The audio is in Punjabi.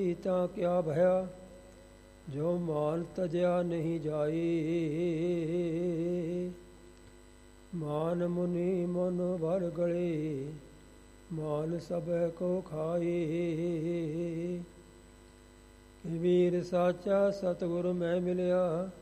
ਤਾਂ ਕਿਆ ਭਇਆ ਜੋ ਮਾਨ ਤਜਿਆ ਨਹੀਂ ਜਾਈ। ਮਾਨ ਮੁਨੀ ਮਨ ਭਰ ਗਲੇ ਮਾਨ ਸਭੈ ਕੋ ਖਾਈ। ਕਬੀਰ ਸਾਚਾ ਸਤਿਗੁਰ ਮੈਂ ਮਿਲਿਆ